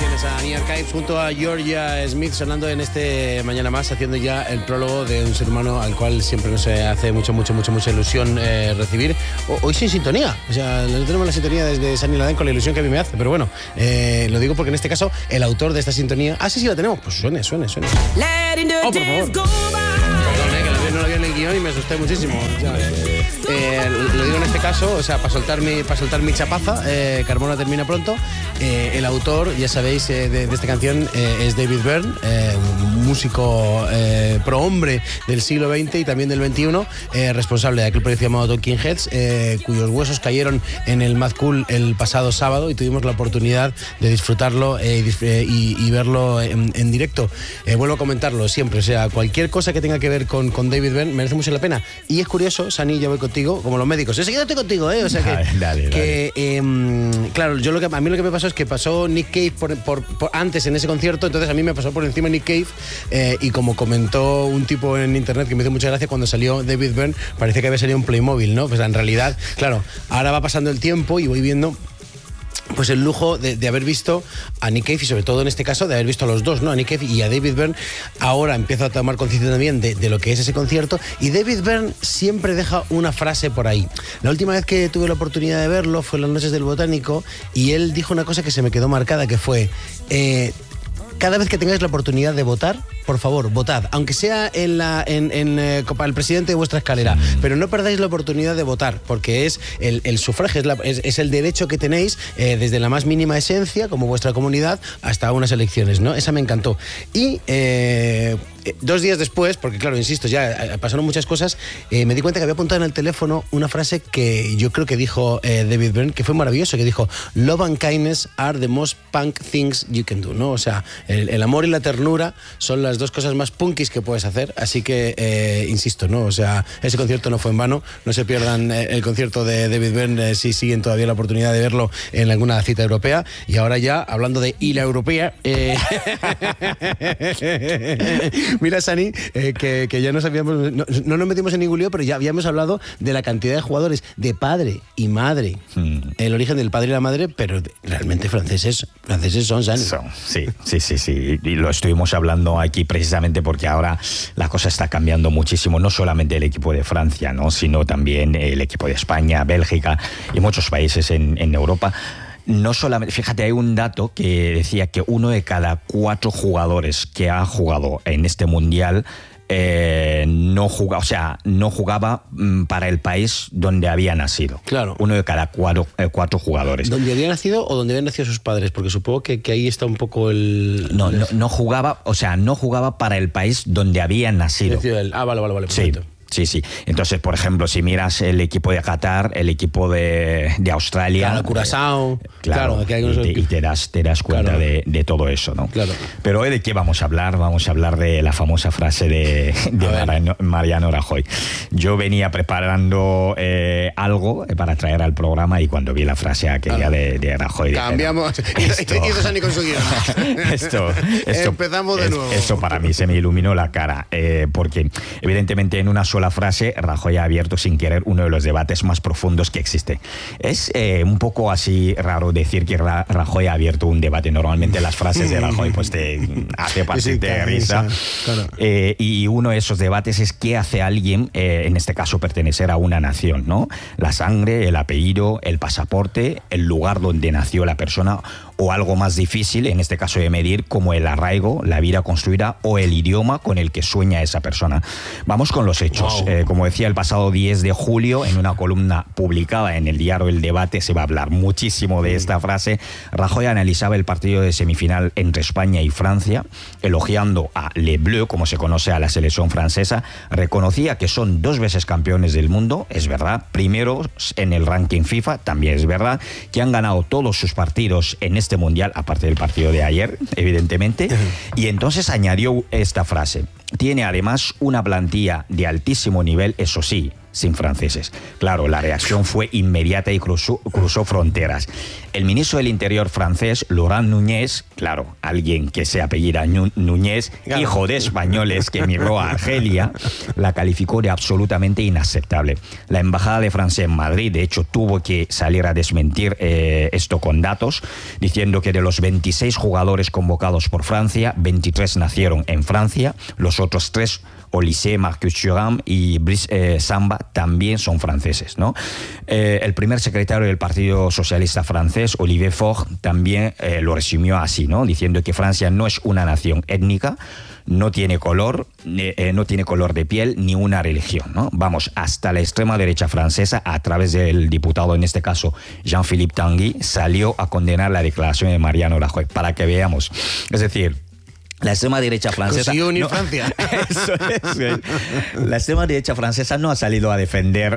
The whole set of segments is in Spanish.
Tienes a Nia Archives junto a Georgia Smith sonando en este Mañana Más, haciendo ya el prólogo de un ser humano al cual siempre nos hace mucha ilusión recibir. Hoy sin sintonía, o sea, no tenemos la sintonía desde Sunny Laden con la ilusión que a mí me hace, pero bueno, lo digo porque en este caso el autor de esta sintonía... sí la tenemos, pues suene. Oh, por favor. Perdón, que no lo vi en el guión y me asusté muchísimo. Lo digo en este caso, o sea, para soltar mi chapaza, Carmona termina pronto. El autor, ya sabéis, de esta canción es David Byrne, músico prohombre del siglo XX y también del XXI, responsable de aquel proyecto llamado Talking Heads, cuyos huesos cayeron en el Mad Cool el pasado sábado y tuvimos la oportunidad de disfrutarlo y verlo en directo. Vuelvo a comentarlo siempre, o sea, cualquier cosa que tenga que ver con David Byrne merece mucho la pena. Y es curioso, Sani, ya voy contigo, como los médicos. Enseguida estoy contigo, o sea que... Dale. Claro, a mí lo que me pasó es que pasó Nick Cave por antes en ese concierto, entonces a mí me pasó por encima Nick Cave, y como comentó un tipo en internet que me hizo mucha gracia, cuando salió David Byrne parecía que había salido un Playmobil, ¿no? Pues en realidad, claro, ahora va pasando el tiempo y voy viendo pues el lujo de haber visto a Nick Cave y sobre todo en este caso de haber visto a los dos, ¿no? A Nick Cave y a David Byrne. Ahora empiezo a tomar conciencia también de lo que es ese concierto, y David Byrne siempre deja una frase por ahí. La última vez que tuve la oportunidad de verlo fue en las noches del Botánico y él dijo una cosa que se me quedó marcada, que fue... cada vez que tengáis la oportunidad de votar, por favor, votad, aunque sea para el presidente de vuestra escalera, pero no perdáis la oportunidad de votar, porque es el sufragio, es el derecho que tenéis desde la más mínima esencia, como vuestra comunidad, hasta unas elecciones, ¿no? Esa me encantó. Y 2 días después, porque claro, insisto, ya pasaron muchas cosas, me di cuenta que había apuntado en el teléfono una frase que yo creo que dijo David Byrne, que fue maravilloso, que dijo: "Love and kindness are the most punk things you can do", ¿no? O sea, el amor y la ternura son las 2 cosas más punkis que puedes hacer, así que, insisto, ¿no? O sea, ese concierto no fue en vano, no se pierdan el concierto de David Byrne si siguen todavía la oportunidad de verlo en alguna cita europea. Y ahora ya, hablando de la europea, mira, Sani, que ya nos habíamos... No nos metimos en ningún lío, pero ya habíamos hablado de la cantidad de jugadores de padre y madre, el origen del padre y la madre, pero realmente franceses son, Sani. Sí. Y lo estuvimos hablando aquí precisamente porque ahora la cosa está cambiando muchísimo, no solamente el equipo de Francia, ¿no? Sino también el equipo de España, Bélgica y muchos países en Europa. No solamente, fíjate, hay un dato que decía que 1 de cada 4 jugadores que ha jugado en este mundial no jugaba para el país donde había nacido. Claro. 1 de cada 4 jugadores. ¿Donde había nacido o donde habían nacido sus padres? Porque supongo que ahí está un poco el... No jugaba para el país donde había nacido. Vale, perfecto. Sí. Entonces, por ejemplo, si miras el equipo de Qatar, el equipo de Australia... Claro, Curazao... Claro, y te das cuenta, claro, de todo eso, ¿no? Claro. Pero hoy, ¿de qué vamos a hablar? Vamos a hablar de la famosa frase de Mariano Rajoy. Yo venía preparando algo para traer al programa y cuando vi la frase aquella de Rajoy... Cambiamos. Hizo Sani con su guión. Esto empezamos de nuevo. Esto para mí se me iluminó la cara, porque evidentemente en una sola frase Rajoy ha abierto sin querer uno de los debates más profundos que existe. Es un poco así raro decir que Rajoy ha abierto un debate. Normalmente las frases de Rajoy pues te hace partirte de risa. Claro. Y uno de esos debates es qué hace alguien, en este caso pertenecer a una nación, ¿no? La sangre, el apellido, el pasaporte, el lugar donde nació la persona, o algo más difícil, en este caso de medir, como el arraigo, la vida construida o el idioma con el que sueña esa persona. Vamos con los hechos. Wow. Como decía, el pasado 10 de julio, en una columna publicada en el diario El Debate, se va a hablar muchísimo de esta frase. Rajoy analizaba el partido de semifinal entre España y Francia, elogiando a Les Bleus, como se conoce a la selección francesa. Reconocía que son 2 veces campeones del mundo, es verdad, primeros en el ranking FIFA, también es verdad, que han ganado todos sus partidos en este mundial, aparte del partido de ayer, evidentemente. Y entonces añadió esta frase: tiene además una plantilla de altísimo nivel, eso sí, sin franceses. Claro, la reacción fue inmediata y cruzó fronteras. el ministro del Interior francés, Laurent Nunez, claro, alguien que se apellida Núñez, claro, hijo de españoles que emigró a Argelia, la calificó de absolutamente inaceptable. La embajada de Francia en Madrid, de hecho, tuvo que salir a desmentir esto con datos, diciendo que de los 26 jugadores convocados por Francia, 23 nacieron en Francia, los otros 3, Olysée, Marcus Thuram y Brice Samba, también son franceses, ¿no? El primer secretario del Partido Socialista francés, Olivier Faure, también lo resumió así, ¿no? Diciendo que Francia no es una nación étnica, no tiene color de piel ni una religión, ¿no? Vamos, hasta la extrema derecha francesa, a través del diputado, en este caso Jean-Philippe Tanguy, salió a condenar la declaración de Mariano Rajoy, para que veamos. Es decir, la extrema derecha francesa... Consiguió unir Francia. Eso es. La extrema derecha francesa no ha salido a defender,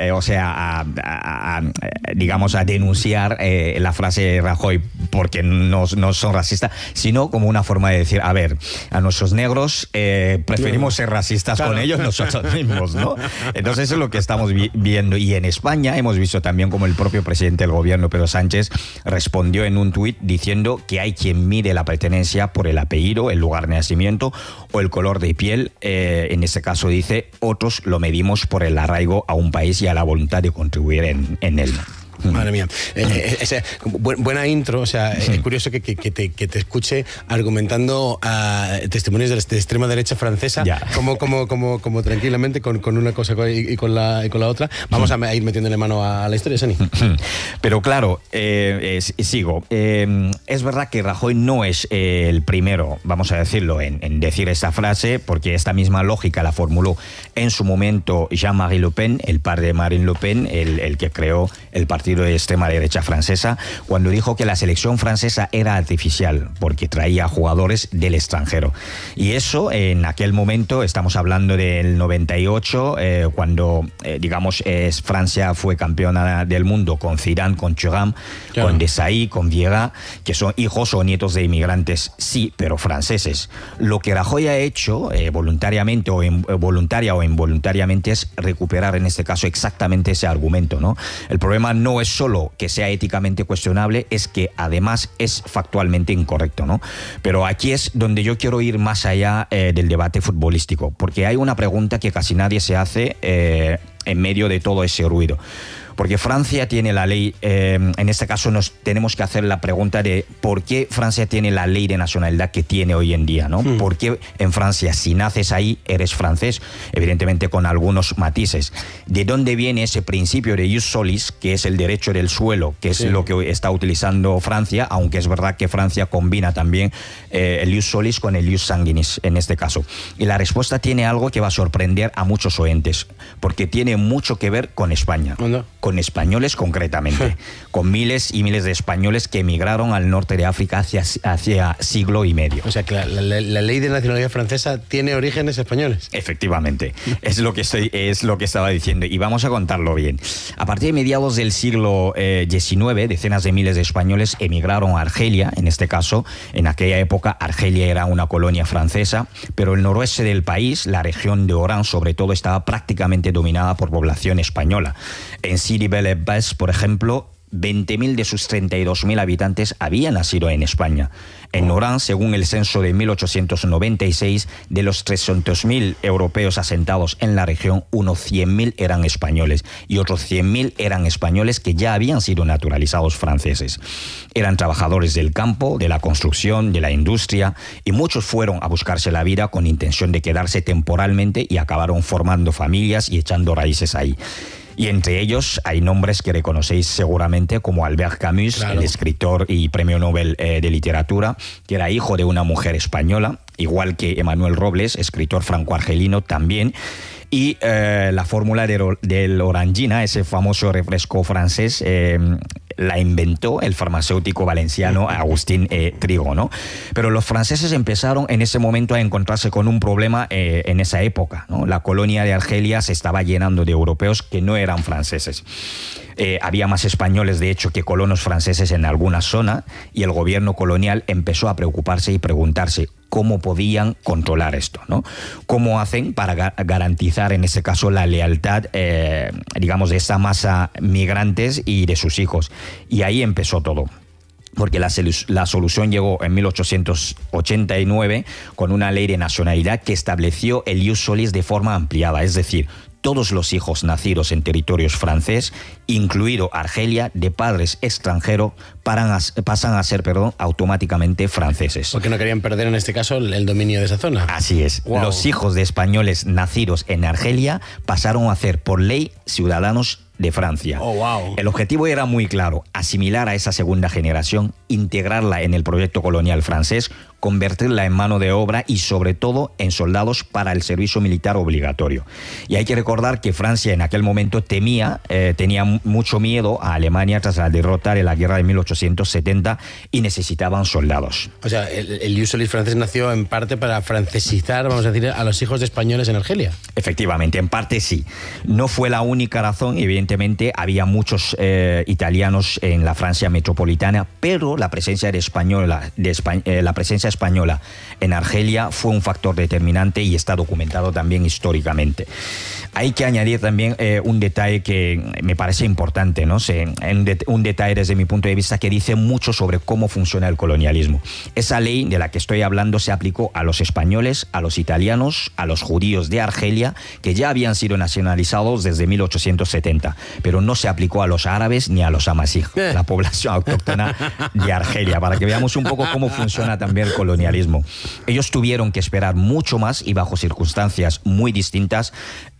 digamos, a denunciar la frase de Rajoy porque no son racistas, sino como una forma de decir, a ver, a nuestros negros preferimos ser racistas, claro, con ellos nosotros mismos, ¿no? Entonces eso es lo que estamos viendo. Y en España hemos visto también como el propio presidente del gobierno, Pedro Sánchez, respondió en un tuit diciendo que hay quien mide la pertenencia por el apellido, el lugar de nacimiento o el color de piel. En este caso dice, otros lo medimos por el arraigo a un país y a la voluntad de contribuir en él. Madre mía, buena intro, o sea, es curioso que te escuche argumentando a testimonios de la extrema derecha francesa, como tranquilamente con una cosa y con la otra. Vamos a ir metiéndole mano a la historia, Sani. Pero claro, sigo. Es verdad que Rajoy no es el primero, vamos a decirlo, en decir esta frase, porque esta misma lógica la formuló en su momento Jean-Marie Le Pen, el padre de Marine Le Pen, el que creó el partido de extrema derecha francesa, cuando dijo que la selección francesa era artificial porque traía jugadores del extranjero. Y eso en aquel momento, estamos hablando del 98, cuando Francia fue campeona del mundo con Zidane, con Thuram, claro, con Desailly, con Vieira, que son hijos o nietos de inmigrantes, sí, pero franceses. Lo que Rajoy ha hecho voluntaria o involuntariamente es recuperar en este caso exactamente ese argumento, ¿no? El problema no es solo que sea éticamente cuestionable, es que además es factualmente incorrecto, ¿no? Pero aquí es donde yo quiero ir más allá del debate futbolístico, porque hay una pregunta que casi nadie se hace en medio de todo ese ruido. Porque Francia tiene la ley, en este caso nos tenemos que hacer la pregunta de por qué Francia tiene la ley de nacionalidad que tiene hoy en día, ¿no? ¿Por qué en Francia, si naces ahí, eres francés? Evidentemente con algunos matices. ¿De dónde viene ese principio de ius solis, que es el derecho del suelo, que es lo que está utilizando Francia? Aunque es verdad que Francia combina también el ius solis con el ius sanguinis, en este caso. Y la respuesta tiene algo que va a sorprender a muchos oyentes, porque tiene mucho que ver con España. ¿Onda? Con españoles concretamente, con miles y miles de españoles que emigraron al norte de África hacia siglo y medio. O sea que la ley de nacionalidad francesa tiene orígenes españoles. Efectivamente, es lo que estaba diciendo, y vamos a contarlo bien. A partir de mediados del siglo XIX, decenas de miles de españoles emigraron a Argelia, en este caso, en aquella época Argelia era una colonia francesa, pero el noroeste del país, la región de Orán sobre todo, estaba prácticamente dominada por población española. En Sidi Bel Abbès, por ejemplo, 20.000 de sus 32.000 habitantes habían nacido en España. En Orán, según el censo de 1896, de los 300.000 europeos asentados en la región, unos 100.000 eran españoles y otros 100.000 eran españoles que ya habían sido naturalizados franceses. Eran trabajadores del campo, de la construcción, de la industria, y muchos fueron a buscarse la vida con intención de quedarse temporalmente y acabaron formando familias y echando raíces ahí. Y entre ellos hay nombres que reconocéis seguramente, como Albert Camus, claro, el escritor y premio Nobel de literatura, que era hijo de una mujer española, igual que Emmanuel Robles, escritor franco-argelino también. Y la fórmula del Orangina, ese famoso refresco francés, la inventó el farmacéutico valenciano Agustín Trigo, ¿no? Pero los franceses empezaron en ese momento a encontrarse con un problema en esa época, ¿no? La colonia de Argelia se estaba llenando de europeos que no eran franceses. Había más españoles, de hecho, que colonos franceses en alguna zona, y el gobierno colonial empezó a preocuparse y preguntarse, cómo podían controlar esto, ¿no? Cómo hacen para garantizar, en este caso, la lealtad, digamos, de esa masa migrantes y de sus hijos. Y ahí empezó todo. Porque la solución llegó en 1889 con una ley de nacionalidad que estableció el ius solis de forma ampliada, es decir, todos los hijos nacidos en territorios francés, incluido Argelia, de padres extranjeros, pasan a ser, automáticamente franceses. Porque no querían perder en este caso el dominio de esa zona. Así es. Wow. Los hijos de españoles nacidos en Argelia pasaron a ser por ley ciudadanos de Francia. Oh, wow. El objetivo era muy claro: asimilar a esa segunda generación, integrarla en el proyecto colonial francés, convertirla en mano de obra y, sobre todo, en soldados para el servicio militar obligatorio. Y hay que recordar que Francia en aquel momento tenía mucho miedo a Alemania tras la derrota de la guerra de 1870 y necesitaban soldados. O sea, el ius solis francés nació en parte para francesizar, vamos a decir, a los hijos de españoles en Argelia. Efectivamente, en parte sí. No fue la única razón, evidentemente había muchos italianos en la Francia metropolitana, pero la presencia española en Argelia fue un factor determinante y está documentado también históricamente. Hay que añadir también un detalle que me parece importante, ¿no? Un detalle desde mi punto de vista que dice mucho sobre cómo funciona el colonialismo. Esa ley de la que estoy hablando se aplicó a los españoles, a los italianos, a los judíos de Argelia, que ya habían sido nacionalizados desde 1870, pero no se aplicó a los árabes ni a los amazigh, la población autóctona de Argelia, para que veamos un poco cómo funciona también el colonialismo. Ellos tuvieron que esperar mucho más y bajo circunstancias muy distintas.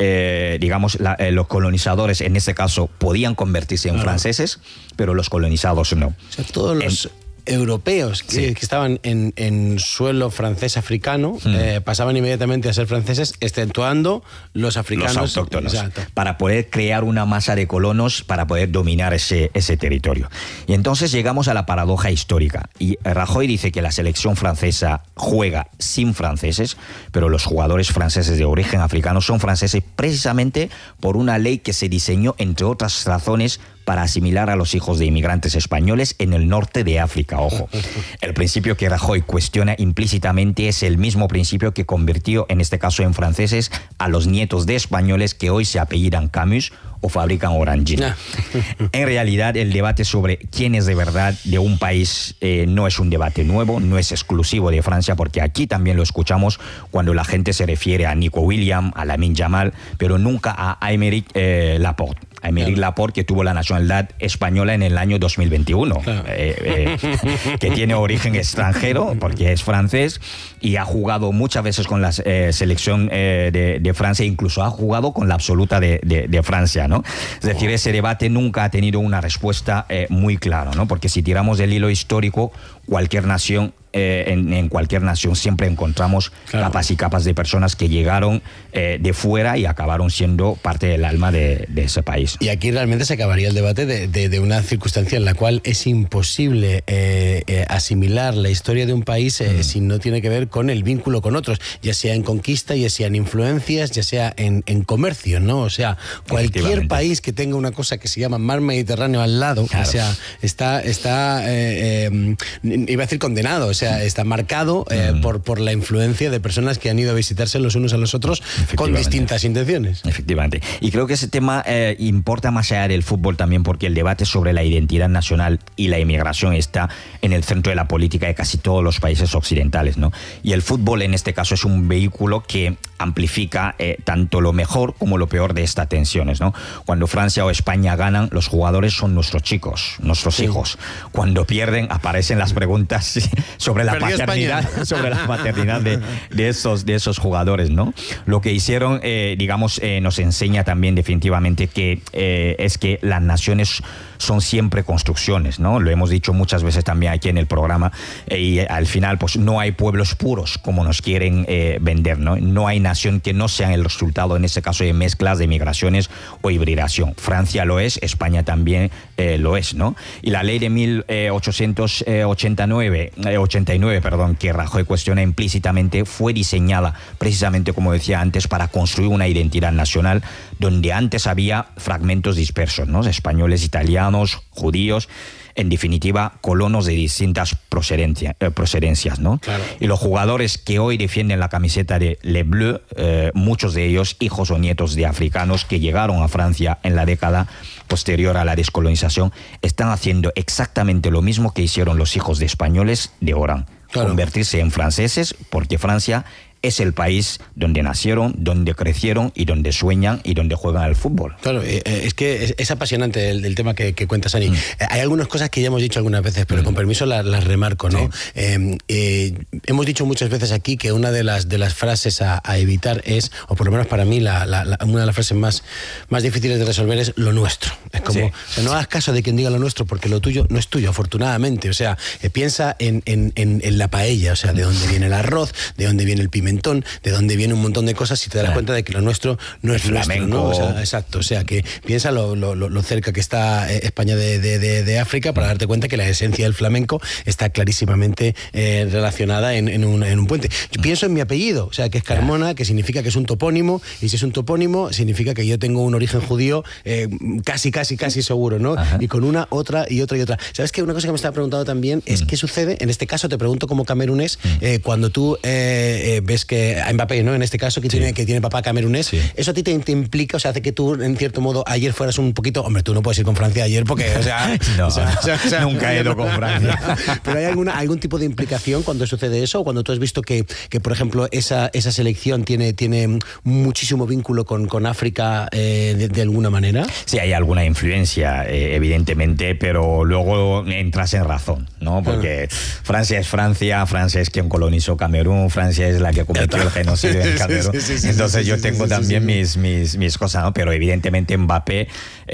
Los colonizadores en este caso podían convertirse en franceses, pero los colonizados no. O sea, todos los europeos que estaban en suelo francés africano pasaban inmediatamente a ser franceses, exceptuando los africanos. Los autóctonos. Exacto. Para poder crear una masa de colonos para poder dominar ese territorio. Y entonces llegamos a la paradoja histórica. Y Rajoy dice que la selección francesa juega sin franceses, pero los jugadores franceses de origen africano son franceses precisamente por una ley que se diseñó, entre otras razones, para asimilar a los hijos de inmigrantes españoles en el norte de África. Ojo, el principio que Rajoy cuestiona implícitamente es el mismo principio que convirtió, en este caso en franceses, a los nietos de españoles que hoy se apellidan Camus o fabrican Orangina. En realidad, el debate sobre quién es de verdad de un país no es un debate nuevo, no es exclusivo de Francia, porque aquí también lo escuchamos cuando la gente se refiere a Nico Williams, a Lamine Yamal, pero nunca a Aymeric Laporte. Aymeric Laporte, que tuvo la nacionalidad española en el año 2021, que tiene origen extranjero porque es francés y ha jugado muchas veces con la selección de Francia, incluso ha jugado con la absoluta de Francia, ¿no? Es decir, ese debate nunca ha tenido una respuesta muy clara, ¿no? Porque si tiramos del hilo histórico, cualquier nación, en cualquier nación siempre encontramos capas y capas de personas que llegaron de fuera y acabaron siendo parte del alma de ese país. Y aquí realmente se acabaría el debate de una circunstancia en la cual es imposible asimilar la historia de un país si no tiene que ver con el vínculo con otros, ya sea en conquista, ya sea en influencias, ya sea en comercio, ¿no? O sea, cualquier país que tenga una cosa que se llama mar Mediterráneo al lado, o sea, está iba a decir condenado, o sea, está marcado por la influencia de personas que han ido a visitarse los unos a los otros con distintas intenciones. Efectivamente. Y creo que ese tema importa más allá del fútbol también, porque el debate sobre la identidad nacional y la inmigración está en el centro de la política de casi todos los países occidentales, ¿no? Y el fútbol en este caso es un vehículo que amplifica tanto lo mejor como lo peor de estas tensiones, ¿no? Cuando Francia o España ganan, los jugadores son nuestros chicos, nuestros hijos. Cuando pierden, aparecen las preguntas sobre la paternidad de esos jugadores, ¿no? Lo que hicieron, nos enseña también definitivamente que es que las naciones son siempre construcciones, ¿no? Lo hemos dicho muchas veces también aquí en el programa, y al final pues no hay pueblos puros como nos quieren vender, ¿no? No hay nación que no sea el resultado, en este caso, de mezclas de migraciones o hibridación. Francia lo es, España también lo es, ¿no? Y la ley de 1889, que Rajoy cuestiona implícitamente, fue diseñada precisamente, como decía antes, para construir una identidad nacional donde antes había fragmentos dispersos, ¿no? Españoles, italianos, judíos. en definitiva, colonos de distintas procedencias, ¿no? Claro. Y los jugadores que hoy defienden la camiseta de Les Bleus, muchos de ellos hijos o nietos de africanos que llegaron a Francia en la década posterior a la descolonización, están haciendo exactamente lo mismo que hicieron los hijos de españoles de Oran. Claro. Convertirse en franceses, porque Francia es el país donde nacieron, donde crecieron y donde sueñan y donde juegan al fútbol. Claro, es que es apasionante el tema que cuentas, Ani. Hay algunas cosas que ya hemos dicho algunas veces, pero con permiso las remarco, ¿no? Sí. Hemos dicho muchas veces aquí que una de las frases a evitar es, o por lo menos para mí, una de las frases más difíciles de resolver es lo nuestro. Es como, sí. O sea, no hagas caso de quien diga lo nuestro, porque lo tuyo no es tuyo, afortunadamente. O sea, piensa en la paella, o sea, de dónde viene el arroz, de dónde viene el pimentón, de dónde viene un montón de cosas, y te das cuenta de que lo nuestro no es nuestro, ¿no? O sea, exacto, o sea, que piensa lo cerca que está España de África, para darte cuenta que la esencia del flamenco está clarísimamente relacionada en un puente. Yo pienso en mi apellido, o sea, que es Carmona, que significa que es un topónimo, y si es un topónimo, significa que yo tengo un origen judío casi seguro, ¿no? Ajá. Y con una, otra y otra y otra. ¿Sabes qué? Una cosa que me estaba preguntando también es qué sucede, en este caso te pregunto como camerunés, cuando tú ves que a Mbappé, ¿no? En este caso, que tiene papá camerunés, eso a ti te implica, o sea, hace que tú, en cierto modo, ayer fueras un poquito, hombre, tú no puedes ir con Francia ayer porque, o sea... no, o sea, nunca he ido con Francia. Pero ¿hay algún tipo de implicación cuando sucede eso? O cuando tú has visto que por ejemplo, esa selección tiene muchísimo vínculo con África de alguna manera? Sí, hay alguna influencia, evidentemente, pero luego entras en razón, ¿no? Porque Francia es quien colonizó Camerún, Francia es la que cometió el genocidio en Camerún. Entonces yo tengo también mis cosas, ¿no? Pero evidentemente Mbappé,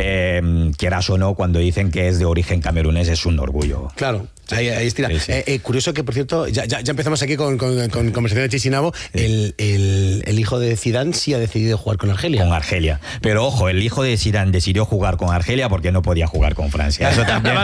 quieras o no, cuando dicen que es de origen camerunés, es un orgullo. Claro. Ahí estira. Sí. Curioso que, por cierto, ya empezamos aquí con conversación de Chisinabo. Sí. El hijo de Zidane sí ha decidido jugar con Argelia. Con Argelia. Pero ojo, el hijo de Zidane decidió jugar con Argelia porque no podía jugar con Francia. Eso también.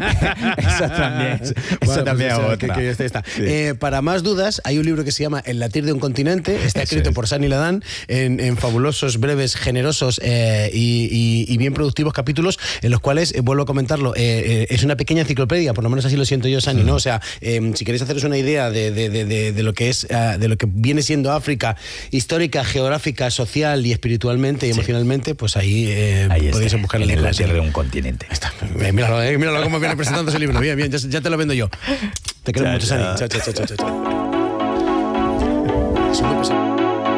Eso también es otra. Sí. Para más dudas, hay un libro que se llama El latir de un continente. Está escrito por Sani Ladán en fabulosos, breves, generosos y bien productivos capítulos, en los cuales, vuelvo a comentarlo, es una pequeña enciclopedia, por lo menos así lo siento yo, Sani, ¿no? O sea, si queréis haceros una idea de lo que es, de lo que viene siendo África, histórica, geográfica, social y espiritualmente y emocionalmente, pues ahí podéis buscar el libro. En la tierra de un continente. Ahí está. Míralo cómo viene presentando ese libro. Bien, ya te lo vendo yo. Te quiero mucho, Sani. Chao. Es un buen